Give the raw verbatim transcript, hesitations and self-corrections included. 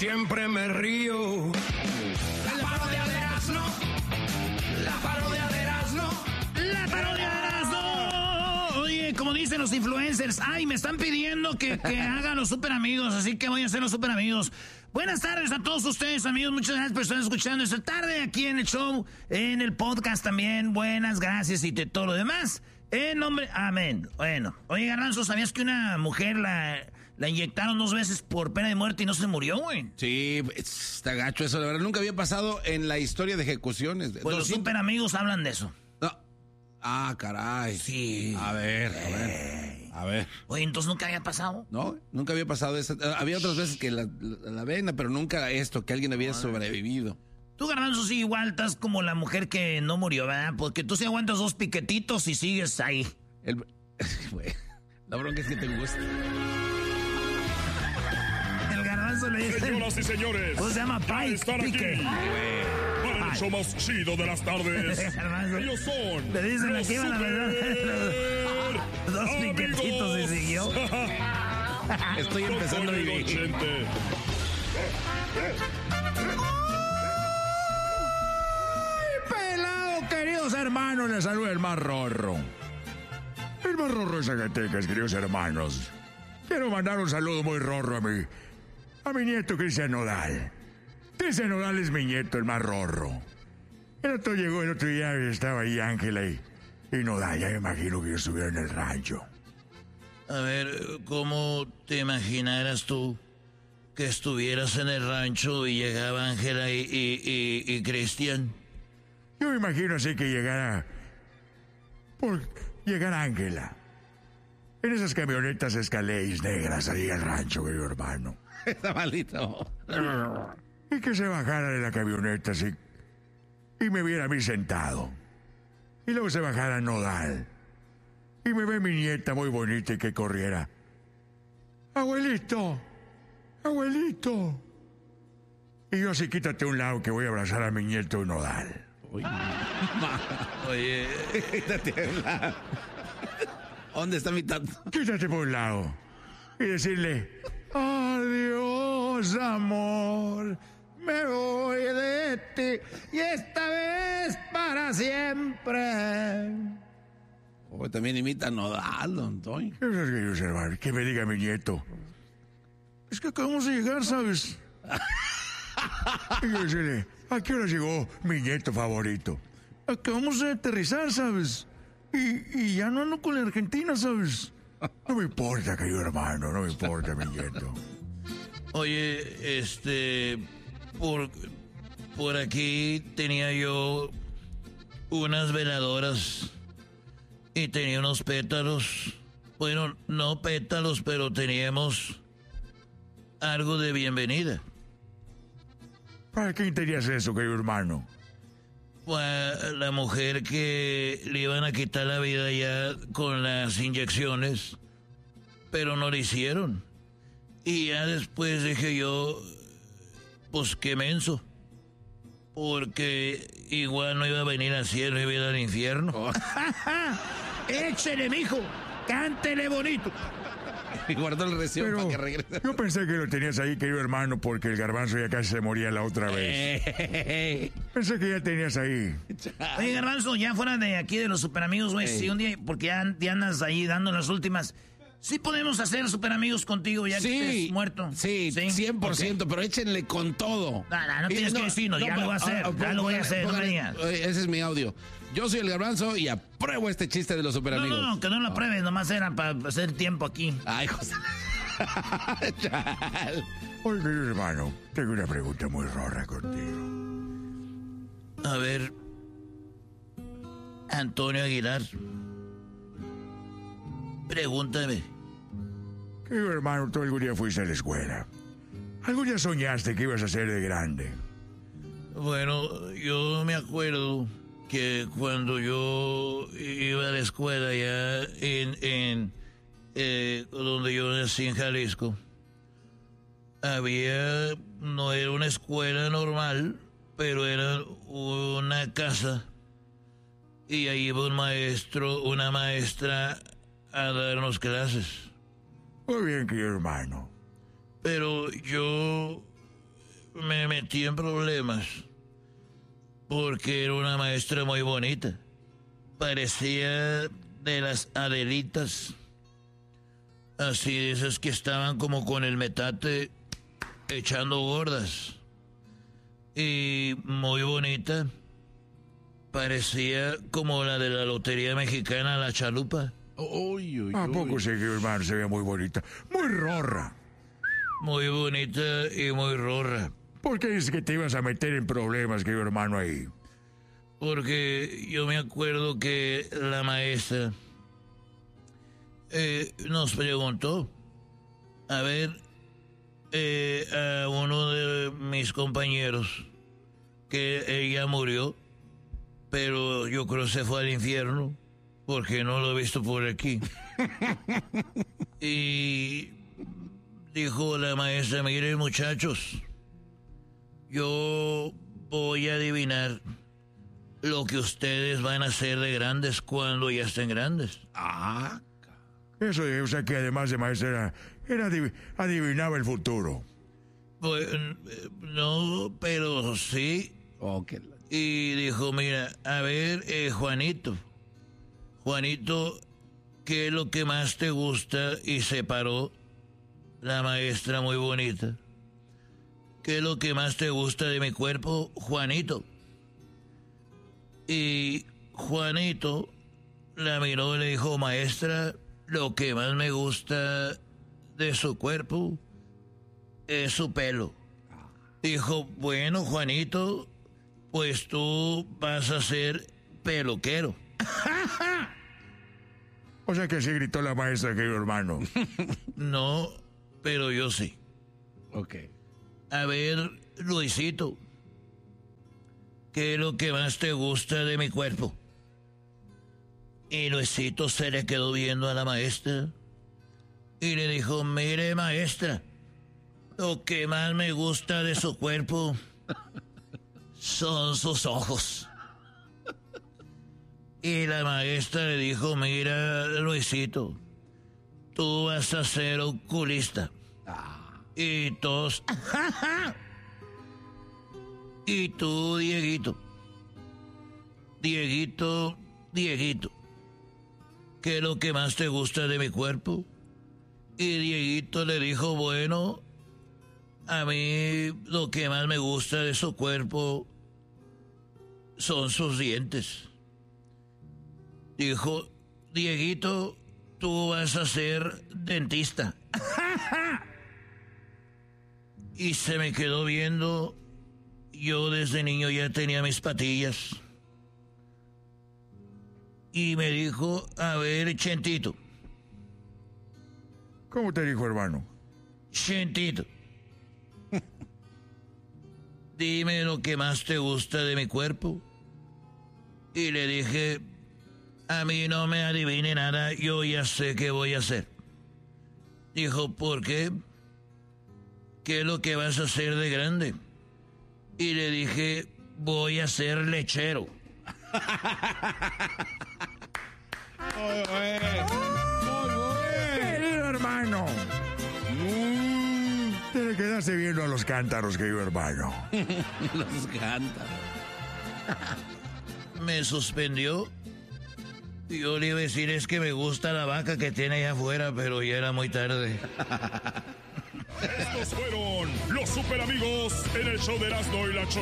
siempre me río. La parodia de Erasmo, la parodia de Erasmo, la parodia de Erasmo. Oye, como dicen los influencers, ay, me están pidiendo que, que haga los super amigos, así que voy a hacer los super amigos. Buenas tardes a todos ustedes, amigos. Muchas gracias por estar escuchando esta tarde aquí en el show, en el podcast también. Buenas, gracias y de todo lo demás. En nombre, amén. Bueno, oye, Garbanzo, ¿sabías que una mujer la, la inyectaron dos veces por pena de muerte y no se murió, güey? Sí, está gacho eso, la verdad. Nunca había pasado en la historia de ejecuciones. Pues doscientos... los super amigos hablan de eso. No. Ah, caray. Sí. A ver, a ver. A ver. Oye, entonces nunca había pasado. No, nunca había pasado eso. Había otras veces que la, la, la vena, pero nunca esto, que alguien había sobrevivido. Tú, Garbanzo, sí, igual estás como la mujer que no murió, ¿verdad? Porque tú sí aguantas dos piquetitos y sigues ahí. El, la bronca es que te gusta. El Garbanzo le dice... Señoras y señores, pues se llama Pai, pique. Para el show más chido de las tardes. Ellos son... Le dicen aquí van a ver dos piquetitos y siguió. Estoy empezando a vivir. Queridos hermanos, les saluda el más rorro. El más rorro de Zacatecas, queridos hermanos. Quiero mandar un saludo muy rorro a mi, a mi nieto Cristian Nodal. Cristian Nodal es mi nieto, el más rorro. El otro llegó, el otro día estaba ahí Ángela y, y Nodal. Ya me imagino que yo estuviera en el rancho. A ver, ¿cómo te imaginaras tú que estuvieras en el rancho y llegaba Ángela y, y, y, y Cristian? Yo me imagino así que llegara... Por llegar Ángela. En esas camionetas Escalades negras ahí al rancho, querido hermano. Está malito. Y que se bajara de la camioneta así... Y me viera a mí sentado. Y luego se bajara Nodal. Y me ve mi nieta muy bonita y que corriera. ¡Abuelito! ¡Abuelito! Y yo así, quítate a un lado que voy a abrazar a mi nieto Nodal. Oye, Oye, quítate a un lado. ¿Dónde está mi tato? Quítate por un lado. Y decirle, adiós, amor. Me voy de ti. Y esta vez para siempre. Oh, también imita a Nodal, don Toño. ¿Qué es que yo hermano? Que me diga mi nieto. Es que acabamos de llegar, ¿sabes? Y yo decirle, ¿a qué hora llegó mi nieto favorito? Acabamos de aterrizar, ¿sabes? Y, y ya no ando con la Argentina, ¿sabes? No me importa, querido hermano, no me importa, mi nieto. Oye, este... Por, por aquí tenía yo unas veladoras y tenía unos pétalos. Bueno, no pétalos, pero teníamos algo de bienvenida. ¿Para quién tenías eso, querido hermano? Pues la mujer que le iban a quitar la vida ya con las inyecciones, pero no le hicieron. Y ya después dije yo, pues qué menso, porque igual no iba a venir al cielo, iba a ir al infierno. Oh. Échele, mijo, cántele bonito. Y guardó el recibo para que regrese. Yo pensé que lo tenías ahí, querido hermano, porque el Garbanzo ya casi se moría la otra vez. Pensé que ya tenías ahí. Oye, Garbanzo, ya fuera de aquí de los super amigos, güey, si un día, porque ya, ya andas ahí dando las últimas... Sí podemos hacer super amigos contigo ya sí, que estés muerto. Sí, sí, cien por ciento, okay. Pero échenle con todo. No, no, no tienes no, que decirnos, no, ya no, lo voy a hacer, uh, ya uh, lo voy a hacer, no me digas. Ese es mi audio. Yo soy el Garbanzo y apruebo este chiste de los super amigos. No, no, que no lo apruebes, oh. Nomás era para hacer tiempo aquí. Ay, José. Oye, querido hermano, tengo una pregunta muy rara contigo. A ver, Antonio Aguilar, pregúntame. Querido hermano, tú algún día fuiste a la escuela. ¿Algún día soñaste que ibas a ser de grande? Bueno, yo me acuerdo que cuando yo iba a la escuela ya en, en eh, donde yo nací en Jalisco, había, no era una escuela normal, pero era una casa y ahí iba un maestro, una maestra a darnos clases. Muy bien, querido hermano. Pero yo me metí en problemas porque era una maestra muy bonita. Parecía de las Adelitas, así de esas que estaban como con el metate echando gordas. Y muy bonita. Parecía como la de la Lotería Mexicana, la chalupa. Uy, uy, ¿A uy. poco sí, querido hermano? Se ve muy bonita. Muy rorra. Muy bonita y muy rorra. ¿Por qué dices que te ibas a meter en problemas, querido hermano, ahí? Porque yo me acuerdo que la maestra eh, nos preguntó, a ver, eh, a uno de mis compañeros, que ella murió, pero yo creo que se fue al infierno, porque no lo he visto por aquí. Y dijo la maestra, miren muchachos, yo voy a adivinar lo que ustedes van a hacer de grandes cuando ya estén grandes. Ah, Eso, o sea que además de maestra era, era adiv- adivinaba el futuro. Pues, no, pero sí. oh, qué la- Y dijo, mira, a ver, eh, Juanito, Juanito, ¿qué es lo que más te gusta? Y se paró la maestra muy bonita. ¿Qué es lo que más te gusta de mi cuerpo, Juanito? Y Juanito la miró y le dijo, maestra, lo que más me gusta de su cuerpo es su pelo. Dijo, bueno, Juanito, pues tú vas a ser peluquero. O sea que sí gritó la maestra, querido hermano. No, pero yo sí. Ok. A ver, Luisito, ¿qué es lo que más te gusta de mi cuerpo? Y Luisito se le quedó viendo a la maestra y le dijo, mire maestra, lo que más me gusta de su cuerpo son sus ojos. Y la maestra le dijo, mira Luisito, tú vas a ser oculista. Y todos, y tú, Dieguito, Dieguito, Dieguito, ¿qué es lo que más te gusta de mi cuerpo? Y Dieguito le dijo, bueno, a mí lo que más me gusta de su cuerpo son sus dientes. Dijo, Dieguito, tú vas a ser dentista. Y se me quedó viendo. Yo desde niño ya tenía mis patillas. Y me dijo, a ver, Chentito. ¿Cómo te dijo, hermano? Chentito. Dime lo que más te gusta de mi cuerpo. Y le dije, a mí no me adivine nada, yo ya sé qué voy a hacer. Dijo, ¿por qué? ¿Qué es lo que vas a hacer de grande? Y le dije, voy a ser lechero. Querido hermano. Mm, te quedaste viendo a los cántaros, querido hermano. Los cántaros. Me suspendió. Yo le iba a decir, es que me gusta la vaca que tiene allá afuera, pero ya era muy tarde. Estos fueron los super amigos en el show de Erasmo y la Chocolata.